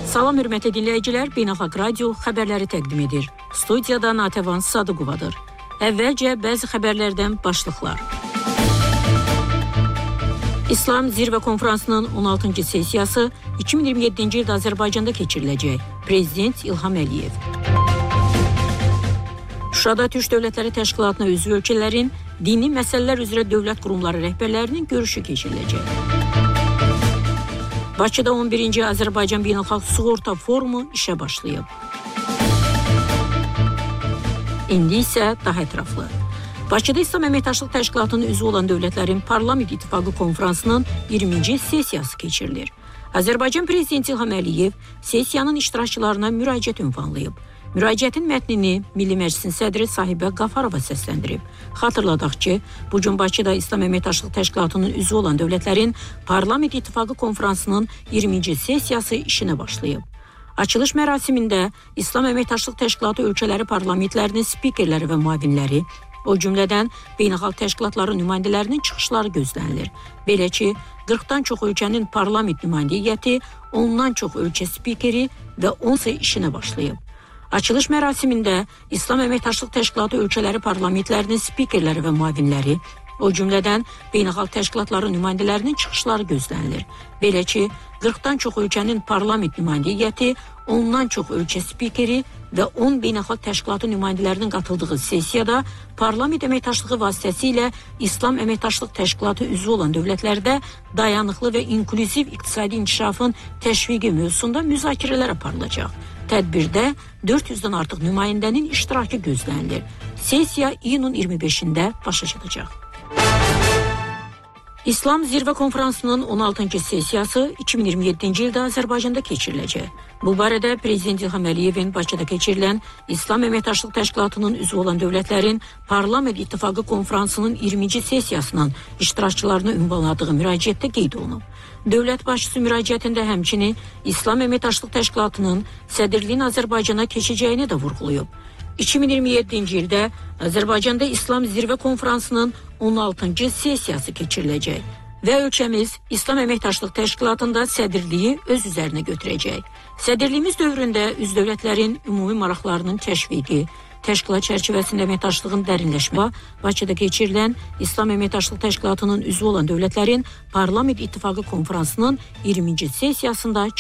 Salam hörmətli dinləyicilər, Beynəlxalq Radio xəbərləri təqdim edir. Studiyada Natəvan Sadıqovadır. Əvvəlcə bəzi xəbərlərdən başlıqlar. İslam Zirvə Konfransının 16-cı sessiyası 2027-ci ildə Azərbaycanda keçiriləcək. Prezident İlham Əliyev. Şuşada Türk Dövlətləri Təşkilatına üzv ölkələrin dini məsələlər üzrə dövlət qurumları rəhbərlərinin görüşü keçiriləcək. Bakıda 11-ci Azərbaycan Beynəlxalq Sığorta Forumu işə başlayıb. İndi isə daha ətraflı. Bakıda İslam Əməkdaşlıq Təşkilatının üzvü olan dövlətlərin Parlament İttifaqı konfransının 20-ci sessiyası keçirilir. Azərbaycan Prezidenti İlham Əliyev sessiyanın iştirakçılarına müraciət ünvanlayıb. Müraciətin mətnini Milli Məclisin sədri Sahibə Qafarova səsləndirib. Xatırladaq ki, bugün Bakıda İslam Əməkdaşlıq Təşkilatının üzvü olan dövlətlərin Parlament İttifaqı konfransının 20-ci sessiyası işinə başlayıb. Açılış mərasimində İslam Əməkdaşlıq Təşkilatı ölkələri parlamentlərinin spikerləri və müavinləri, o cümlədən beynəlxalq təşkilatların nümayəndələrinin çıxışları gözlənilir. Belə ki, 40-dan çox ölkənin parlament nümayəndə heyəti, ondan çox ölkə spikeri və 10 işinə başlayıb. Açılış mərasimində İslam Əməkdaşlıq Təşkilatı ölkələri parlamentlərinin spikerləri və müavinləri, o cümlədən beynəlxalq təşkilatların nümayəndələrinin çıxışları gözlənilir. Belə ki, 40-dan çox ölkənin parlament nümayəndə heyəti, ondan çox ölkə spikeri və 10 beynəlxalq təşkilatı nümayəndələrinin qatıldığı sessiyada parlament əməkdaşlığı vasitəsilə İslam Əməkdaşlıq Təşkilatı üzvü olan dövlətlərdə dayanıqlı və inklüziv iqtisadi inkişafın təşviqi mövzusunda müzakirələr aparılacaq. Tədbirdə 400-dən artıq nümayəndənin iştirakı gözlənilir. Sessiya iyunun 25-də başa çatacaq. İslam Zirvə Konfransının 16-cı sessiyası 2027-ci ildə Azərbaycanda keçiriləcək. Bu barədə Prezident İlham Əliyevin Bakıda keçirilən İslam Əməkdaşlıq Təşkilatının üzvü olan dövlətlərin Parlament İttifaqı konfransının 20-ci sessiyasının iştirakçılarına ünvanladığı müraciətdə qeyd olunub. Dövlət başçısı müraciətində həmçinin İslam Əməkdaşlıq Təşkilatının sədrliyin Azərbaycana keçəcəyini də vurğulayıb. 2027-ci ildə Azərbaycanda İslam Zirvə Konfransının 16-cı sessiyası keçiriləcək və ölkəmiz İslam Əməkdaşlıq Təşkilatında sədrliyi öz üzərinə götürəcək. Sədrliyimiz dövründə üz dövlətlərin ümumi maraqlarının təşviqi, təşkilat çərçivəsində əməkdaşlığın dərinləşmə, Bakıda keçirilən İslam Əməkdaşlıq Təşkilatının üzvü olan dövlətlərin Parlament İttifaqı konfransının 20-ci sessiyasında